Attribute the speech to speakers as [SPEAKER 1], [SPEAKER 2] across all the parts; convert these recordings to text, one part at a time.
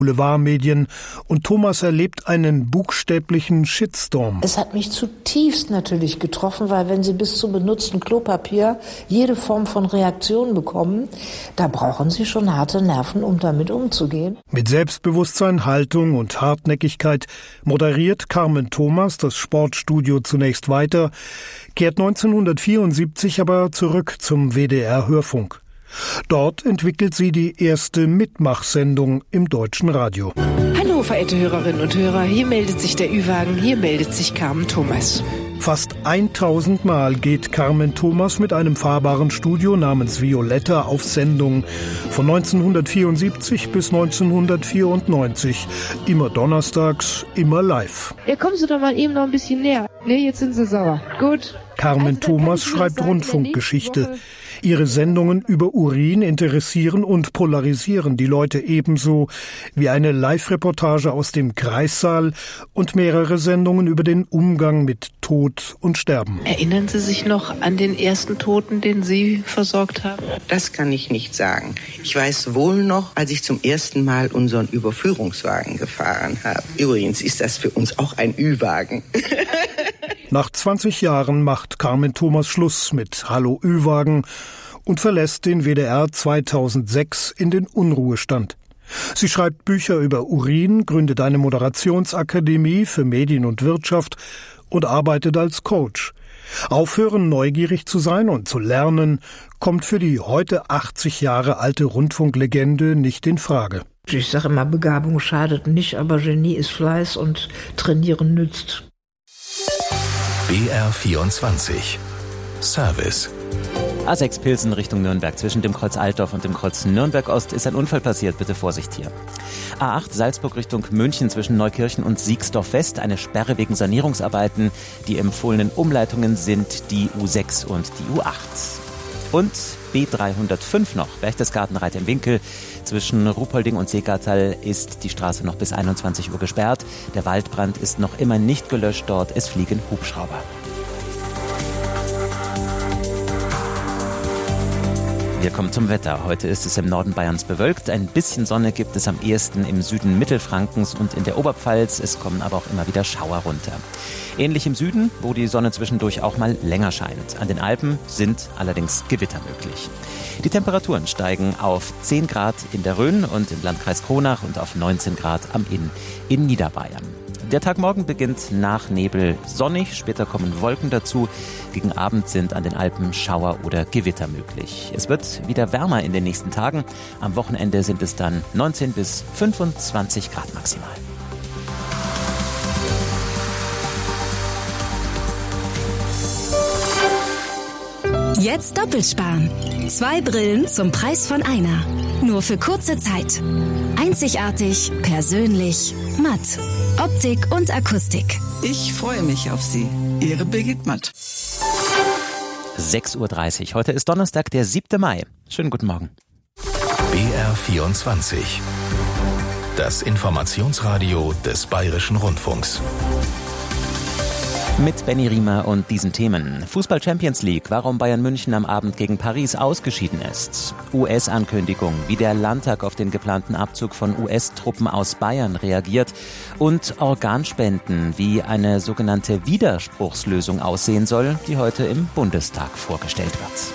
[SPEAKER 1] Boulevardmedien und Thomas erlebt einen buchstäblichen Shitstorm.
[SPEAKER 2] Es hat mich zutiefst natürlich getroffen, weil wenn Sie bis zum benutzten Klopapier jede Form von Reaktion bekommen, da brauchen Sie schon harte Nerven, um damit umzugehen.
[SPEAKER 1] Mit Selbstbewusstsein, Haltung und Hartnäckigkeit moderiert Carmen Thomas das Sportstudio zunächst weiter, kehrt 1974 aber zurück zum WDR-Hörfunk. Dort entwickelt sie die erste Mitmachsendung im deutschen Radio.
[SPEAKER 3] Hallo, verehrte Hörerinnen und Hörer, hier meldet sich der Ü-Wagen, hier meldet sich Carmen Thomas.
[SPEAKER 1] Fast 1000 Mal geht Carmen Thomas mit einem fahrbaren Studio namens Violetta auf Sendung. Von 1974 bis 1994. Immer donnerstags, immer live.
[SPEAKER 3] Ja, kommen Sie doch mal eben noch ein bisschen näher. Nee, jetzt sind Sie sauer. Gut.
[SPEAKER 1] Carmen Thomas schreibt Rundfunkgeschichte. Ihre Sendungen über Urin interessieren und polarisieren die Leute ebenso wie eine Live-Reportage aus dem Kreissaal und mehrere Sendungen über den Umgang mit Tod und Sterben.
[SPEAKER 3] Erinnern Sie sich noch an den ersten Toten, den Sie versorgt haben?
[SPEAKER 4] Das kann ich nicht sagen. Ich weiß wohl noch, als ich zum ersten Mal unseren Überführungswagen gefahren habe. Übrigens ist das für uns auch ein Ü-Wagen.
[SPEAKER 1] Nach 20 Jahren macht Carmen Thomas Schluss mit Hallo Ü-Wagen und verlässt den WDR 2006 in den Unruhestand. Sie schreibt Bücher über Urin, gründet eine Moderationsakademie für Medien und Wirtschaft und arbeitet als Coach. Aufhören, neugierig zu sein und zu lernen, kommt für die heute 80 Jahre alte Rundfunklegende nicht in Frage.
[SPEAKER 2] Ich sage immer, Begabung schadet nicht, aber Genie ist Fleiß und Trainieren nützt.
[SPEAKER 5] BR24 Service.
[SPEAKER 6] A6 Pilsen Richtung Nürnberg. Zwischen dem Kreuz Altdorf und dem Kreuz Nürnberg-Ost ist ein Unfall passiert. Bitte Vorsicht hier. A8 Salzburg Richtung München zwischen Neukirchen und Siegsdorf West. Eine Sperre wegen Sanierungsarbeiten. Die empfohlenen Umleitungen sind die U6 und die U8. Und B305 noch. Berchtesgaden-Reit im Winkel. Zwischen Ruhpolding und Seegartal ist die Straße noch bis 21 Uhr gesperrt. Der Waldbrand ist noch immer nicht gelöscht dort. Es fliegen Hubschrauber. Wir kommen zum Wetter. Heute ist es im Norden Bayerns bewölkt. Ein bisschen Sonne gibt es am ehesten im Süden Mittelfrankens und in der Oberpfalz. Es kommen aber auch immer wieder Schauer runter. Ähnlich im Süden, wo die Sonne zwischendurch auch mal länger scheint. An den Alpen sind allerdings Gewitter möglich. Die Temperaturen steigen auf 10 Grad in der Rhön und im Landkreis Kronach und auf 19 Grad am Inn in Niederbayern. Der Tag morgen beginnt nach Nebel sonnig, später kommen Wolken dazu. Gegen Abend sind an den Alpen Schauer oder Gewitter möglich. Es wird wieder wärmer in den nächsten Tagen. Am Wochenende sind es dann 19 bis 25 Grad maximal.
[SPEAKER 7] Jetzt doppelt sparen. 2 Brillen zum Preis von einer. Nur für kurze Zeit. Einzigartig, persönlich, matt. Optik und Akustik.
[SPEAKER 8] Ich freue mich auf Sie. Ihre Birgit Matt.
[SPEAKER 6] 6.30 Uhr. Heute ist Donnerstag, der 7. Mai. Schönen guten Morgen.
[SPEAKER 5] BR24. Das Informationsradio des Bayerischen Rundfunks.
[SPEAKER 6] Mit Benny Riemer und diesen Themen. Fußball Champions League, warum Bayern München am Abend gegen Paris ausgeschieden ist. US-Ankündigung, wie der Landtag auf den geplanten Abzug von US-Truppen aus Bayern reagiert. Und Organspenden, wie eine sogenannte Widerspruchslösung aussehen soll, die heute im Bundestag vorgestellt wird.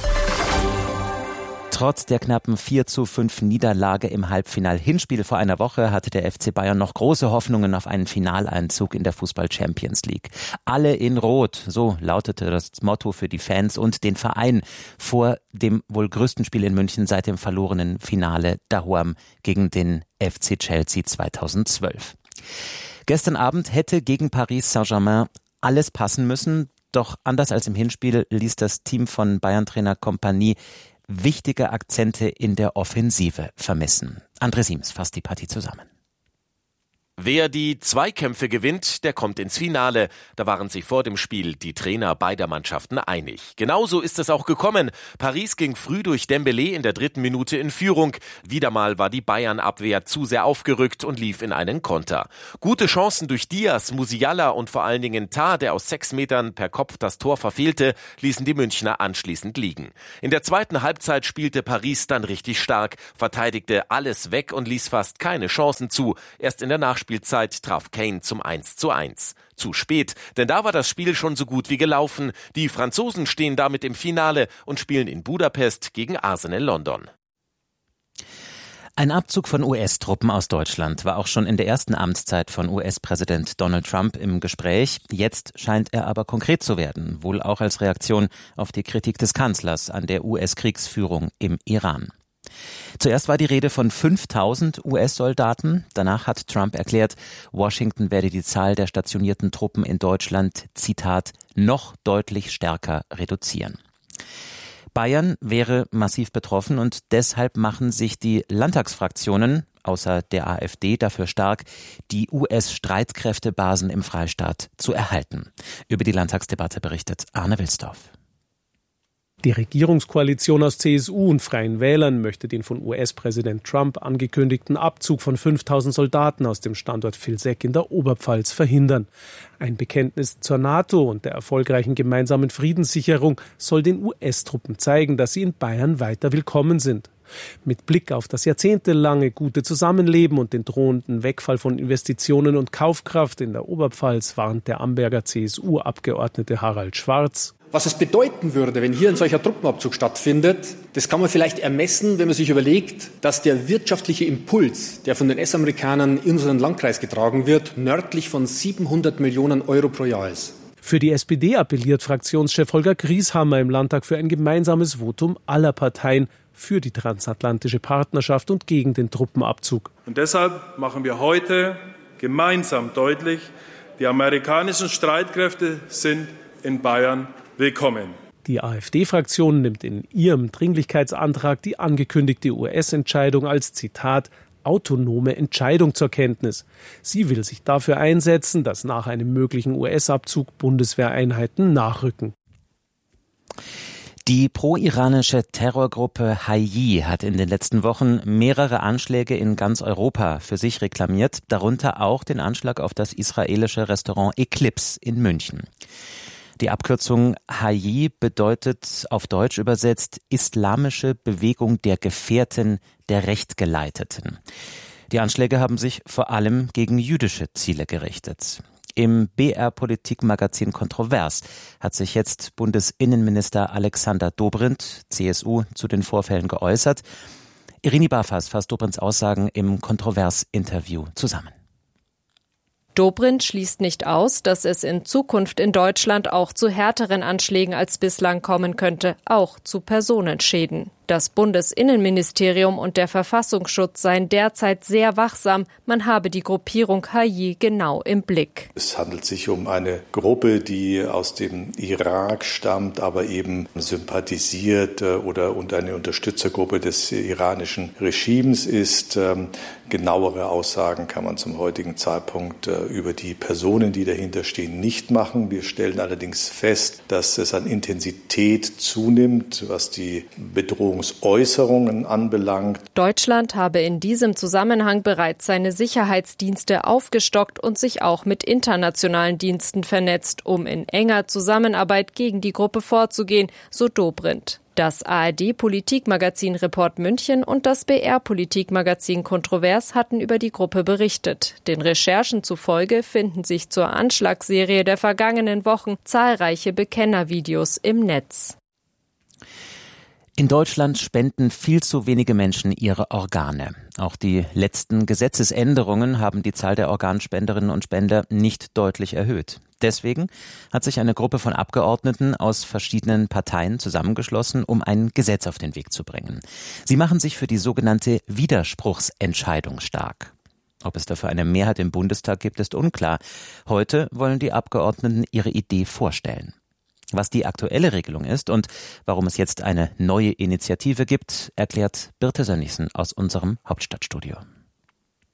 [SPEAKER 6] Trotz der knappen 4:5 Niederlage im Halbfinal-Hinspiel vor einer Woche hatte der FC Bayern noch große Hoffnungen auf einen Finaleinzug in der Fußball-Champions League. Alle in Rot, so lautete das Motto für die Fans und den Verein vor dem wohl größten Spiel in München seit dem verlorenen Finale daheim gegen den FC Chelsea 2012. Gestern Abend hätte gegen Paris Saint-Germain alles passen müssen, doch anders als im Hinspiel ließ das Team von Bayern-Trainer Kompanie wichtige Akzente in der Offensive vermissen. André Siems fasst die Partie zusammen.
[SPEAKER 9] Wer die Zweikämpfe gewinnt, der kommt ins Finale. Da waren sich vor dem Spiel die Trainer beider Mannschaften einig. Genauso ist es auch gekommen. Paris ging früh durch Dembélé in der 3. Minute in Führung. Wieder mal war die Bayern-Abwehr zu sehr aufgerückt und lief in einen Konter. Gute Chancen durch Diaz, Musiala und vor allen Dingen Tah, der aus 6 Metern per Kopf das Tor verfehlte, ließen die Münchner anschließend liegen. In der zweiten Halbzeit spielte Paris dann richtig stark, verteidigte alles weg und ließ fast keine Chancen zu. Erst in der Nachspielzeit traf Kane zum 1:1. Zu spät, denn da war das Spiel schon so gut wie gelaufen. Die Franzosen stehen damit im Finale und spielen in Budapest gegen Arsenal London.
[SPEAKER 6] Ein Abzug von US-Truppen aus Deutschland war auch schon in der ersten Amtszeit von US-Präsident Donald Trump im Gespräch. Jetzt scheint er aber konkret zu werden, wohl auch als Reaktion auf die Kritik des Kanzlers an der US-Kriegsführung im Iran. Zuerst war die Rede von 5.000 US-Soldaten. Danach hat Trump erklärt, Washington werde die Zahl der stationierten Truppen in Deutschland, Zitat, noch deutlich stärker reduzieren. Bayern wäre massiv betroffen und deshalb machen sich die Landtagsfraktionen, außer der AfD, dafür stark, die US-Streitkräftebasen im Freistaat zu erhalten. Über die Landtagsdebatte berichtet Arne Wilsdorf.
[SPEAKER 10] Die Regierungskoalition aus CSU und Freien Wählern möchte den von US-Präsident Trump angekündigten Abzug von 5.000 Soldaten aus dem Standort Vilseck in der Oberpfalz verhindern. Ein Bekenntnis zur NATO und der erfolgreichen gemeinsamen Friedenssicherung soll den US-Truppen zeigen, dass sie in Bayern weiter willkommen sind. Mit Blick auf das jahrzehntelange gute Zusammenleben und den drohenden Wegfall von Investitionen und Kaufkraft in der Oberpfalz warnt der Amberger CSU-Abgeordnete Harald Schwarz.
[SPEAKER 11] Was es bedeuten würde, wenn hier ein solcher Truppenabzug stattfindet, das kann man vielleicht ermessen, wenn man sich überlegt, dass der wirtschaftliche Impuls, der von den US-Amerikanern in unseren Landkreis getragen wird, nördlich von 700 Millionen Euro pro Jahr ist.
[SPEAKER 10] Für die SPD appelliert Fraktionschef Holger Grieshammer im Landtag für ein gemeinsames Votum aller Parteien für die transatlantische Partnerschaft und gegen den Truppenabzug.
[SPEAKER 12] Und deshalb machen wir heute gemeinsam deutlich, die amerikanischen Streitkräfte sind in Bayern willkommen.
[SPEAKER 10] Die AfD-Fraktion nimmt in ihrem Dringlichkeitsantrag die angekündigte US-Entscheidung als, Zitat, autonome Entscheidung zur Kenntnis. Sie will sich dafür einsetzen, dass nach einem möglichen US-Abzug Bundeswehreinheiten nachrücken.
[SPEAKER 6] Die pro-iranische Terrorgruppe Hayy hat in den letzten Wochen mehrere Anschläge in ganz Europa für sich reklamiert, darunter auch den Anschlag auf das israelische Restaurant Eclipse in München. Die Abkürzung Hayy bedeutet auf Deutsch übersetzt Islamische Bewegung der Gefährten der Rechtgeleiteten. Die Anschläge haben sich vor allem gegen jüdische Ziele gerichtet. Im BR-Politik-Magazin Kontrovers hat sich jetzt Bundesinnenminister Alexander Dobrindt, CSU, zu den Vorfällen geäußert. Irini Barfas fasst Dobrindts Aussagen im Kontrovers-Interview zusammen.
[SPEAKER 13] Dobrindt schließt nicht aus, dass es in Zukunft in Deutschland auch zu härteren Anschlägen als bislang kommen könnte, auch zu Personenschäden. Das Bundesinnenministerium und der Verfassungsschutz seien derzeit sehr wachsam. Man habe die Gruppierung Hayy genau im Blick.
[SPEAKER 14] Es handelt sich um eine Gruppe, die aus dem Irak stammt, aber eben sympathisiert und eine Unterstützergruppe des iranischen Regimes ist. Genauere Aussagen kann man zum heutigen Zeitpunkt über die Personen, die dahinter stehen, nicht machen. Wir stellen allerdings fest, dass es an Intensität zunimmt, was die Bedrohungsäußerungen anbelangt.
[SPEAKER 13] Deutschland habe in diesem Zusammenhang bereits seine Sicherheitsdienste aufgestockt und sich auch mit internationalen Diensten vernetzt, um in enger Zusammenarbeit gegen die Gruppe vorzugehen, so Dobrindt. Das ARD-Politikmagazin Report München und das BR-Politikmagazin Kontrovers hatten über die Gruppe berichtet. Den Recherchen zufolge finden sich zur Anschlagsserie der vergangenen Wochen zahlreiche Bekennervideos im Netz.
[SPEAKER 6] In Deutschland spenden viel zu wenige Menschen ihre Organe. Auch die letzten Gesetzesänderungen haben die Zahl der Organspenderinnen und Spender nicht deutlich erhöht. Deswegen hat sich eine Gruppe von Abgeordneten aus verschiedenen Parteien zusammengeschlossen, um ein Gesetz auf den Weg zu bringen. Sie machen sich für die sogenannte Widerspruchsentscheidung stark. Ob es dafür eine Mehrheit im Bundestag gibt, ist unklar. Heute wollen die Abgeordneten ihre Idee vorstellen. Was die aktuelle Regelung ist und warum es jetzt eine neue Initiative gibt, erklärt Birte Sönnigsen aus unserem Hauptstadtstudio.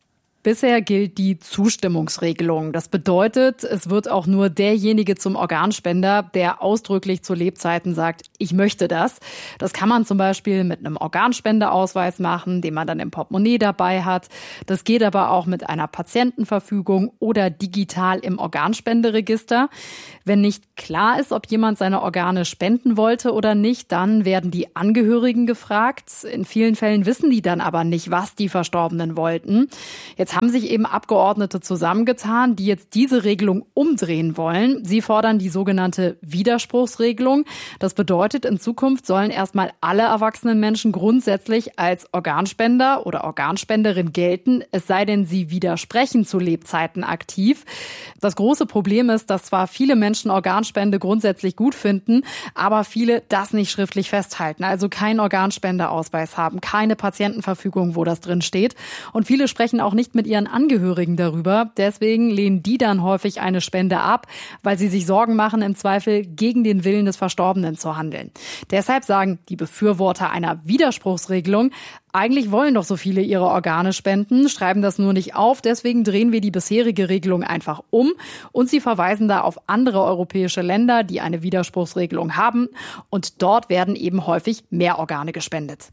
[SPEAKER 15] Bisher gilt die Zustimmungsregelung. Das bedeutet, es wird auch nur derjenige zum Organspender, der ausdrücklich zu Lebzeiten sagt, ich möchte das. Das kann man zum Beispiel mit einem Organspendeausweis machen, den man dann im Portemonnaie dabei hat. Das geht aber auch mit einer Patientenverfügung oder digital im Organspenderegister. Wenn nicht klar ist, ob jemand seine Organe spenden wollte oder nicht, dann werden die Angehörigen gefragt. In vielen Fällen wissen die dann aber nicht, was die Verstorbenen wollten. Jetzt haben sich eben Abgeordnete zusammengetan, die jetzt diese Regelung umdrehen wollen. Sie fordern die sogenannte Widerspruchsregelung. Das bedeutet, in Zukunft sollen erstmal alle erwachsenen Menschen grundsätzlich als Organspender oder Organspenderin gelten, es sei denn, sie widersprechen zu Lebzeiten aktiv. Das große Problem ist, dass zwar viele Menschen Organspende grundsätzlich gut finden, aber viele das nicht schriftlich festhalten, also keinen Organspendeausweis haben, keine Patientenverfügung, wo das drin steht. Und viele sprechen auch nicht mit ihren Angehörigen darüber. Deswegen lehnen die dann häufig eine Spende ab, weil sie sich Sorgen machen, im Zweifel gegen den Willen des Verstorbenen zu handeln. Deshalb sagen die Befürworter einer Widerspruchsregelung, eigentlich wollen doch so viele ihre Organe spenden, schreiben das nur nicht auf. Deswegen drehen wir die bisherige Regelung einfach um. Und sie verweisen da auf andere europäische Länder, die eine Widerspruchsregelung haben. Und dort werden eben häufig mehr Organe gespendet.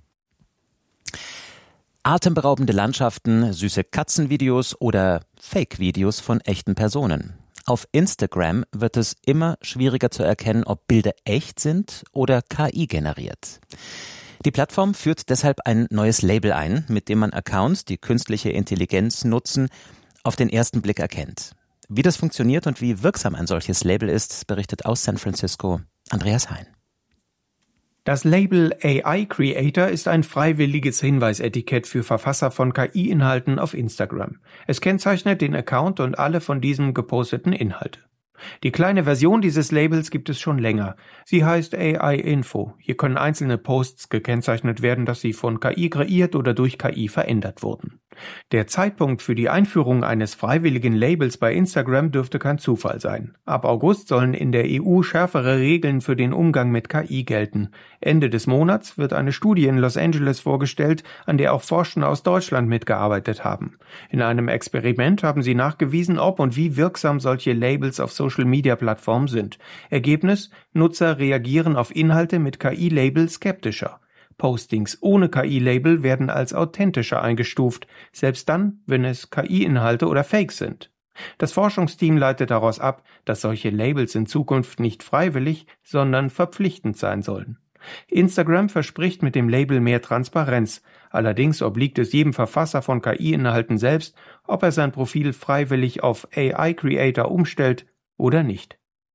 [SPEAKER 6] Atemberaubende Landschaften, süße Katzenvideos oder Fake-Videos von echten Personen. Auf Instagram wird es immer schwieriger zu erkennen, ob Bilder echt sind oder KI generiert. Die Plattform führt deshalb ein neues Label ein, mit dem man Accounts, die künstliche Intelligenz nutzen, auf den ersten Blick erkennt. Wie das funktioniert und wie wirksam ein solches Label ist, berichtet aus San Francisco Andreas Hein.
[SPEAKER 16] Das Label AI Creator ist ein freiwilliges Hinweisetikett für Verfasser von KI-Inhalten auf Instagram. Es kennzeichnet den Account und alle von diesem geposteten Inhalte. Die kleine Version dieses Labels gibt es schon länger. Sie heißt AI Info. Hier können einzelne Posts gekennzeichnet werden, dass sie von KI kreiert oder durch KI verändert wurden. Der Zeitpunkt für die Einführung eines freiwilligen Labels bei Instagram dürfte kein Zufall sein. Ab August sollen in der EU schärfere Regeln für den Umgang mit KI gelten. Ende des Monats wird eine Studie in Los Angeles vorgestellt, an der auch Forscher aus Deutschland mitgearbeitet haben. In einem Experiment haben sie nachgewiesen, ob und wie wirksam solche Labels auf Social-Media-Plattformen sind. Ergebnis: Nutzer reagieren auf Inhalte mit KI-Label skeptischer. Postings ohne KI-Label werden als authentischer eingestuft, selbst dann, wenn es KI-Inhalte oder Fakes sind. Das Forschungsteam leitet daraus ab, dass solche Labels in Zukunft nicht freiwillig, sondern verpflichtend sein sollen. Instagram verspricht mit dem Label mehr Transparenz. Allerdings obliegt es jedem Verfasser von KI-Inhalten selbst, ob er sein Profil freiwillig auf AI Creator umstellt oder nicht.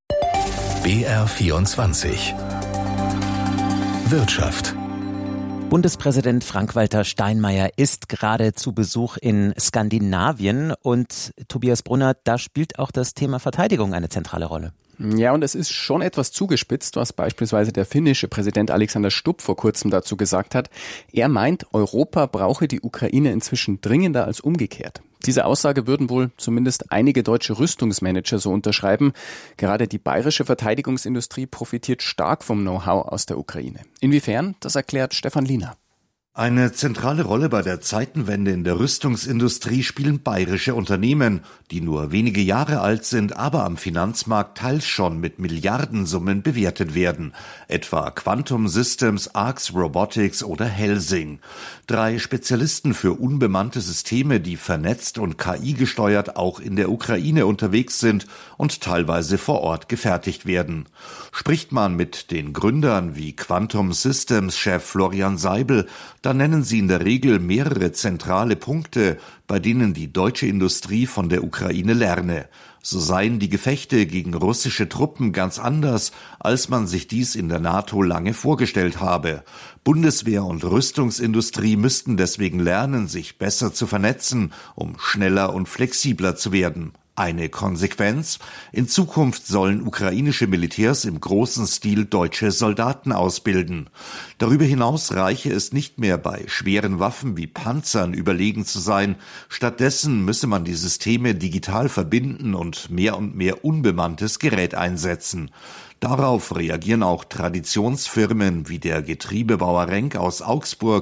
[SPEAKER 5] BR24 Wirtschaft.
[SPEAKER 6] Bundespräsident Frank-Walter Steinmeier ist gerade zu Besuch in Skandinavien und Tobias Brunner, da spielt auch das Thema Verteidigung eine zentrale Rolle.
[SPEAKER 17] Ja, und es ist schon etwas zugespitzt, was beispielsweise der finnische Präsident Alexander Stubb vor kurzem dazu gesagt hat. Er meint, Europa brauche die Ukraine inzwischen dringender als umgekehrt. Diese Aussage würden wohl zumindest einige deutsche Rüstungsmanager so unterschreiben. Gerade die bayerische Verteidigungsindustrie profitiert stark vom Know-how aus der Ukraine. Inwiefern? Das erklärt Stefan Liener.
[SPEAKER 18] Eine zentrale Rolle bei der Zeitenwende in der Rüstungsindustrie spielen bayerische Unternehmen, die nur wenige Jahre alt sind, aber am Finanzmarkt teils schon mit Milliardensummen bewertet werden, etwa Quantum Systems, Arx Robotics oder Helsing. 3 Spezialisten für unbemannte Systeme, die vernetzt und KI-gesteuert auch in der Ukraine unterwegs sind und teilweise vor Ort gefertigt werden. Spricht man mit den Gründern wie Quantum Systems Chef Florian Seibel, dann nennen sie in der Regel mehrere zentrale Punkte, bei denen die deutsche Industrie von der Ukraine lerne. So seien die Gefechte gegen russische Truppen ganz anders, als man sich dies in der NATO lange vorgestellt habe. Bundeswehr und Rüstungsindustrie müssten deswegen lernen, sich besser zu vernetzen, um schneller und flexibler zu werden. Eine Konsequenz? In Zukunft sollen ukrainische Militärs im großen Stil deutsche Soldaten ausbilden. Darüber hinaus reiche es nicht mehr, bei schweren Waffen wie Panzern überlegen zu sein. Stattdessen müsse man die Systeme digital verbinden und mehr unbemanntes Gerät einsetzen. Darauf reagieren auch Traditionsfirmen wie der Getriebebauer Renk aus Augsburg,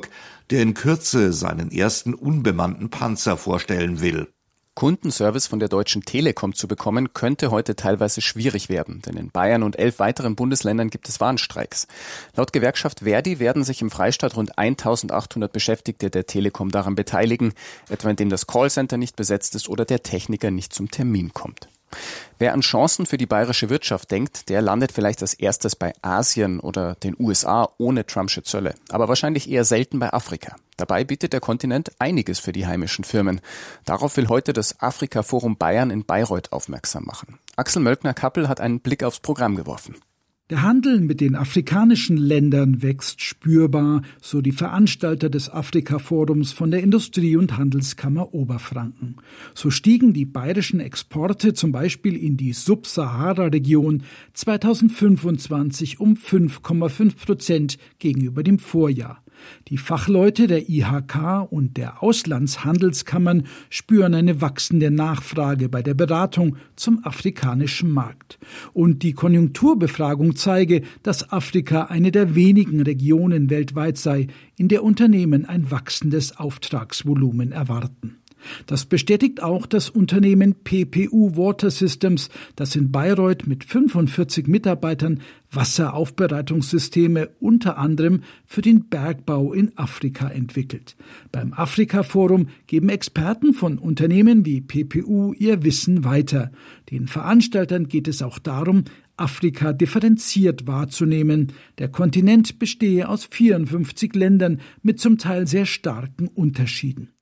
[SPEAKER 18] der in Kürze seinen ersten unbemannten Panzer vorstellen will.
[SPEAKER 17] Kundenservice von der Deutschen Telekom zu bekommen, könnte heute teilweise schwierig werden, denn in Bayern und 11 weiteren Bundesländern gibt es Warnstreiks. Laut Gewerkschaft Verdi werden sich im Freistaat rund 1.800 Beschäftigte der Telekom daran beteiligen, etwa indem das Callcenter nicht besetzt ist oder der Techniker nicht zum Termin kommt. Wer an Chancen für die bayerische Wirtschaft denkt, der landet vielleicht als erstes bei Asien oder den USA ohne Trumpsche Zölle, aber wahrscheinlich eher selten bei Afrika. Dabei bietet der Kontinent einiges für die heimischen Firmen. Darauf will heute das Afrika-Forum Bayern in Bayreuth aufmerksam machen. Axel Mölkner-Kappel hat einen Blick aufs Programm geworfen.
[SPEAKER 19] Der Handel mit den afrikanischen Ländern wächst spürbar, so die Veranstalter des Afrika-Forums von der Industrie- und Handelskammer Oberfranken. So stiegen die bayerischen Exporte zum Beispiel in die Subsahara-Region 2025 um 5,5% gegenüber dem Vorjahr. Die Fachleute der IHK und der Auslandshandelskammern spüren eine wachsende Nachfrage bei der Beratung zum afrikanischen Markt. Und die Konjunkturbefragung zeige, dass Afrika eine der wenigen Regionen weltweit sei, in der Unternehmen ein wachsendes Auftragsvolumen erwarten. Das bestätigt auch das Unternehmen PPU Water Systems, das in Bayreuth mit 45 Mitarbeitern Wasseraufbereitungssysteme unter anderem für den Bergbau in Afrika entwickelt. Beim Afrika-Forum geben Experten von Unternehmen wie PPU ihr Wissen weiter. Den Veranstaltern geht es auch darum, Afrika differenziert wahrzunehmen. Der Kontinent bestehe aus 54 Ländern mit zum Teil sehr starken Unterschieden.